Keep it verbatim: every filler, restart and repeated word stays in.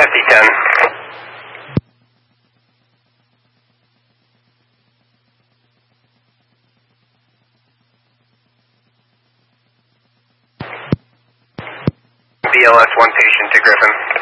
fifty ten. B L S one patient to Griffin.